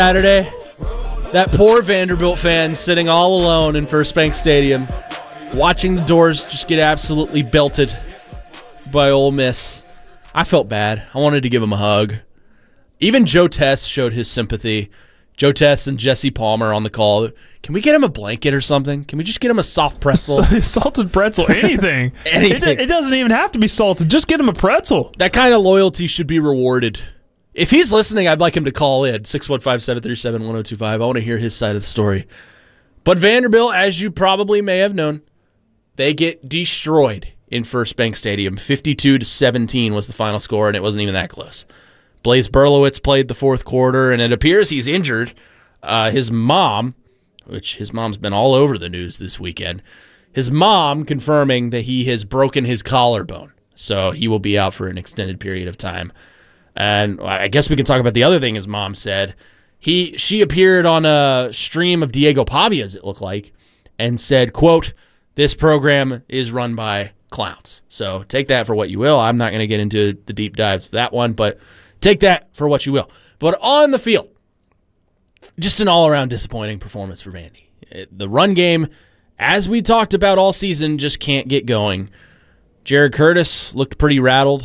Saturday, that poor Vanderbilt fan sitting all alone in First Bank Stadium, watching the Doors just get absolutely belted by Ole Miss. I felt bad. I wanted to give him a hug. Even Joe Tess showed his sympathy. Joe Tess and Jesse Palmer on the call. Can we get him a blanket or something? Can we just get him a soft pretzel? Salted pretzel, anything. Anything. It doesn't even have to be salted. Just get him a pretzel. That kind of loyalty should be rewarded. If he's listening, I'd like him to call in, 615-737-1025. I want to hear his side of the story. But Vanderbilt, as you probably may have known, they get destroyed in First Bank Stadium. 52-17 was the final score, and it wasn't even that close. Blaise Berlowitz played the fourth quarter, and it appears he's injured. His mom, which his mom's been all over the news this weekend, his mom confirming that he has broken his collarbone. So he will be out for an extended period of time. And I guess we can talk about the other thing his mom said. She appeared on a stream of Diego Pavia's, it looked like, and said, quote, "This program is run by clowns." So take that for what you will. I'm not going to get into the deep dives of that one, but take that for what you will. But on the field, just an all-around disappointing performance for Vandy. The run game, as we talked about all season, just can't get going. Jared Curtis looked pretty rattled.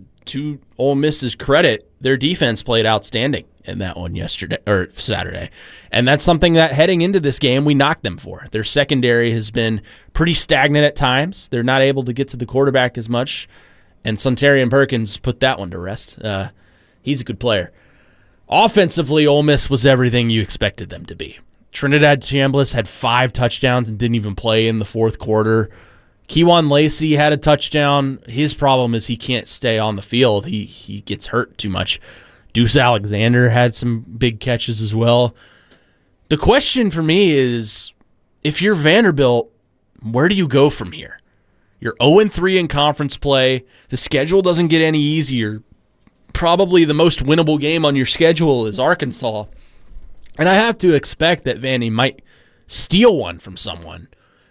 To Ole Miss's credit, their defense played outstanding in that one Saturday. And that's something that heading into this game we knocked them for. Their secondary has been pretty stagnant at times. They're not able to get to the quarterback as much. And Suntarine Perkins put that one to rest. He's a good player. Offensively, Ole Miss was everything you expected them to be. Trinidad Chambliss had 5 touchdowns and didn't even play in the fourth quarter. Kewan Lacey had a touchdown. His problem is he can't stay on the field. He gets hurt too much. Deuce Alexander had some big catches as well. The question for me is, if you're Vanderbilt, where do you go from here? You're 0-3 in conference play. The schedule doesn't get any easier. Probably the most winnable game on your schedule is Arkansas. And I have to expect that Vandy might steal one from someone.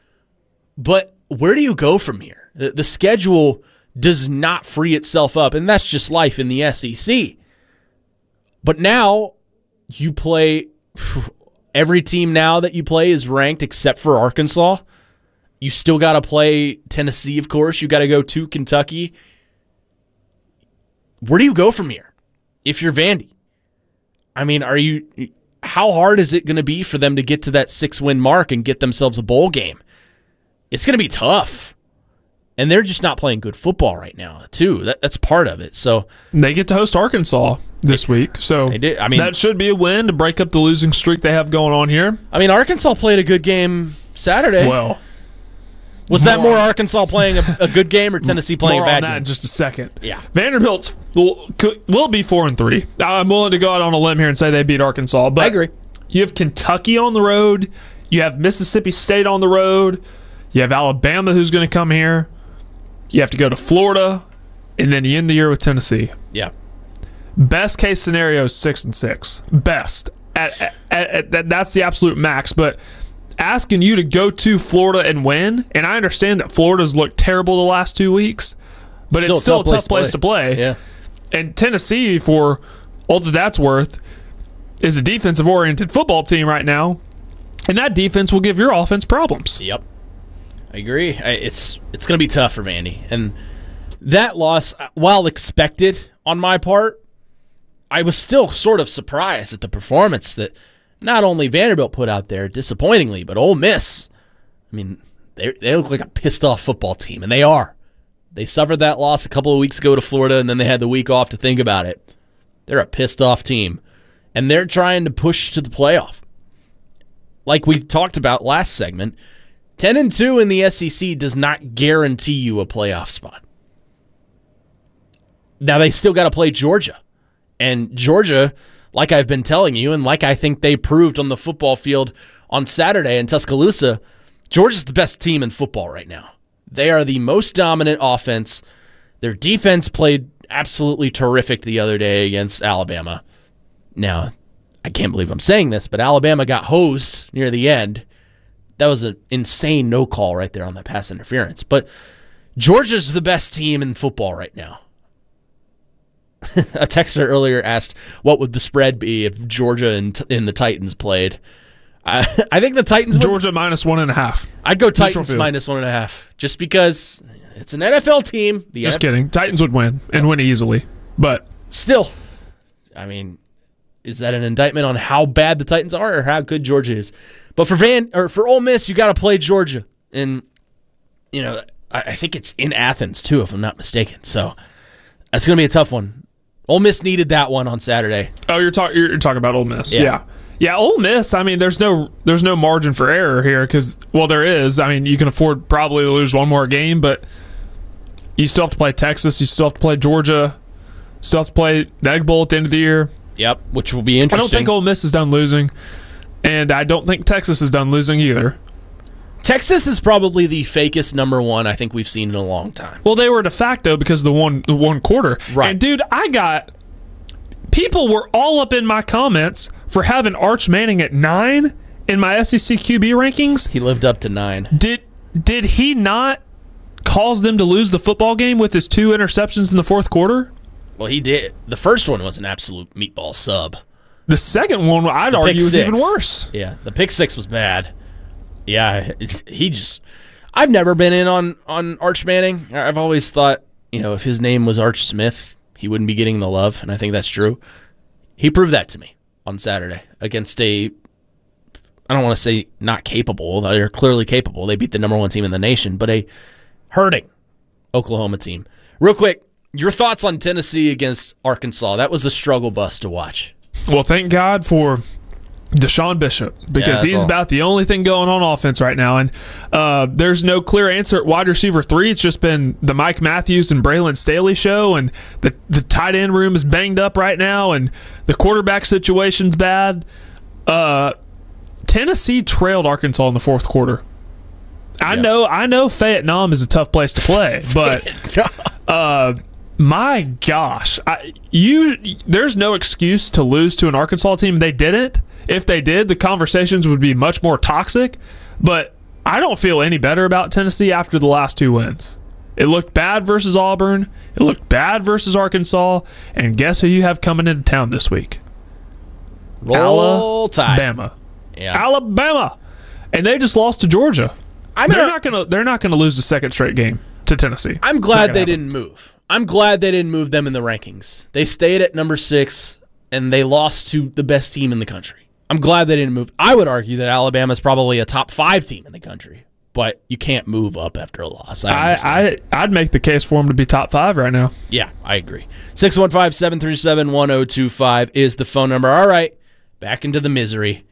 But where do you go from here? The schedule does not free itself up, and that's just life in the SEC. But now you play – every team now that you play is ranked except for Arkansas. You still got to play Tennessee, of course. You got to go to Kentucky. Where do you go from here if you're Vandy? I mean, how hard is it going to be for them to get to that 6-win mark and get themselves a bowl game? It's going to be tough. And they're just not playing good football right now, too. That's part of it. So they get to host Arkansas this week. So that should be a win to break up the losing streak they have going on here. I mean, Arkansas played a good game Saturday. Well, was that more Arkansas playing a good game or Tennessee playing a bad game? More on that in just a second. Yeah. Vanderbilt will be 4-3. I'm willing to go out on a limb here and say they beat Arkansas. But I agree. You have Kentucky on the road. You have Mississippi State on the road. You have Alabama who's going to come here. You have to go to Florida. And then you end the year with Tennessee. Yeah. Best case scenario is 6-6. Best. That's the absolute max. But asking you to go to Florida and win, and I understand that Florida's looked terrible the last 2 weeks, but it's still a tough place to play. Yeah. And Tennessee, for all that that's worth, is a defensive-oriented football team right now, and that defense will give your offense problems. Yep. I agree. It's going to be tough for Vandy. And that loss, while expected on my part, I was still sort of surprised at the performance that not only Vanderbilt put out there disappointingly, but Ole Miss. I mean, they look like a pissed-off football team, and they are. They suffered that loss a couple of weeks ago to Florida, and then they had the week off to think about it. They're a pissed-off team, and they're trying to push to the playoff. Like we talked about last segment, 10-2 in the SEC does not guarantee you a playoff spot. Now, they still got to play Georgia. And Georgia, like I've been telling you, and like I think they proved on the football field on Saturday in Tuscaloosa, Georgia's the best team in football right now. They are the most dominant offense. Their defense played absolutely terrific the other day against Alabama. Now, I can't believe I'm saying this, but Alabama got hosed near the end. That was an insane no call right there on that pass interference. But Georgia's the best team in football right now. A texter earlier asked, what would the spread be if Georgia and the Titans played? I think the Titans would. Georgia -1.5. I'd go Titans -1.5, just because it's an NFL team. Just kidding. Titans would win and win easily. But still, I mean, is that an indictment on how bad the Titans are or how good Georgia is? But for Ole Miss, you got to play Georgia, and I think it's in Athens too, if I'm not mistaken. So that's going to be a tough one. Ole Miss needed that one on Saturday. Oh, you're talking about Ole Miss, yeah. Yeah, Ole Miss, I mean, there's no margin for error here because, well, there is. I mean, you can afford probably to lose one more game, but you still have to play Texas. You still have to play Georgia. Still have to play the Egg Bowl at the end of the year. Yep, which will be interesting. I don't think Ole Miss is done losing, and I don't think Texas is done losing either. Texas is probably the fakest number one I think we've seen in a long time. Well, they were de facto because of the one quarter. Right. And, dude, people were all up in my comments for having Arch Manning at 9 in my SEC QB rankings. He lived up to 9. Did he not cause them to lose the football game with his 2 interceptions in the fourth quarter? Well, he did. The first one was an absolute meatball sub. The second one, I'd argue, was even worse. Yeah, the pick 6 was bad. Yeah, I've never been in on Arch Manning. I've always thought, if his name was Arch Smith, he wouldn't be getting the love, and I think that's true. He proved that to me on Saturday against I don't want to say not capable. They're clearly capable. They beat the number 1 team in the nation, but a hurting Oklahoma team. Real quick, your thoughts on Tennessee against Arkansas? That was a struggle bus to watch. Well, thank God for Deshaun Bishop, because he's about the only thing going on offense right now. And there's no clear answer at wide receiver 3. It's just been the Mike Matthews and Braylon Staley show, and the tight end room is banged up right now, and the quarterback situation's bad. Tennessee trailed Arkansas in the fourth quarter. I know Fayette-Nam is a tough place to play, but my gosh, there's no excuse to lose to an Arkansas team. They didn't. If they did, the conversations would be much more toxic. But I don't feel any better about Tennessee after the last 2 wins. It looked bad versus Auburn. It looked bad versus Arkansas. And guess who you have coming into town this week? Roll Tide. Alabama. Yeah. Alabama. And they just lost to Georgia. They're not gonna lose the second straight game to Tennessee. I'm glad they didn't move. I'm glad they didn't move them in the rankings. They stayed at number 6, and they lost to the best team in the country. I'm glad they didn't move. I would argue that Alabama's probably a top 5 team in the country, but you can't move up after a loss. I'd make the case for them to be top 5 right now. Yeah, I agree. 615-737-1025 is the phone number. All right, back into the misery.